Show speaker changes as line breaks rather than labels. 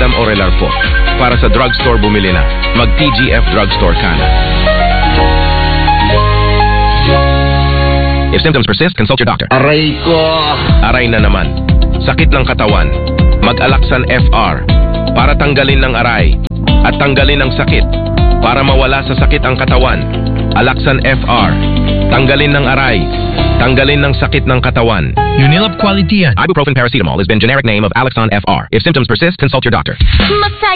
Madam Orelar po. Para sa drugstore bumili na. Mag-TGF Drugstore ka na. If symptoms persist, consult your doctor.
Aray ko!
Aray na naman. Sakit ng katawan. Mag-Alaxan FR. Para tanggalin ng aray. At tanggalin ang sakit. Para mawala sa sakit ang katawan. Alaxan FR. Tanggalin ng aray. Tanggalin ng sakit ng katawan.
Unilab quality yan.
Ibuprofen paracetamol has been generic name of Alaxan FR. If symptoms persist, consult your doctor.